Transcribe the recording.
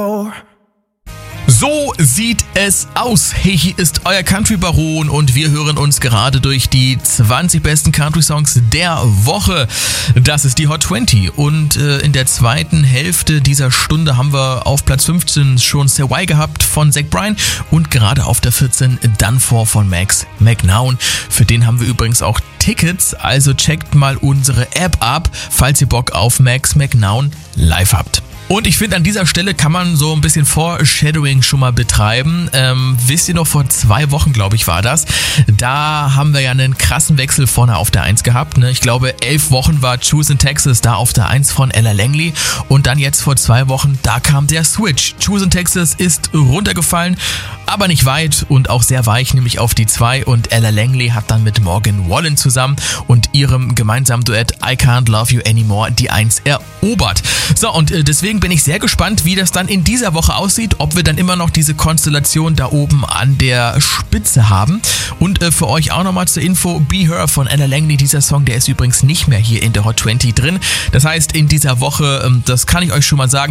So sieht es aus. Hey, hier ist euer Country Baron und wir hören uns gerade durch die 20 besten Country Songs der Woche. Das ist die Hot 20 und in der zweiten Hälfte dieser Stunde haben wir auf Platz 15 schon Say Why gehabt von Zach Bryan und gerade auf der 14 Done For von Max McNown. Für den haben wir übrigens auch Tickets, also checkt mal unsere App ab, falls ihr Bock auf Max McNown live habt. Und ich finde, an dieser Stelle kann man so ein bisschen Foreshadowing schon mal betreiben. Wisst ihr noch, vor 2 Wochen, glaube ich, war das. Da haben wir ja einen krassen Wechsel vorne auf der 1 gehabt. Ne? Ich glaube, 11 Wochen war Choose in Texas da auf der 1 von Ella Langley. Und dann jetzt vor 2 Wochen, da kam der Switch. Choose in Texas ist runtergefallen, aber nicht weit und auch sehr weich, nämlich auf die 2. Und Ella Langley hat dann mit Morgan Wallen zusammen und ihrem gemeinsamen Duett I Can't Love You Anymore die 1 erobert. So, und deswegen bin ich sehr gespannt, wie das dann in dieser Woche aussieht, ob wir dann immer noch diese Konstellation da oben an der Spitze haben. Und für euch auch nochmal zur Info, Be Her von Ella Langley, dieser Song, der ist übrigens nicht mehr hier in der Hot 20 drin. Das heißt, in dieser Woche, das kann ich euch schon mal sagen,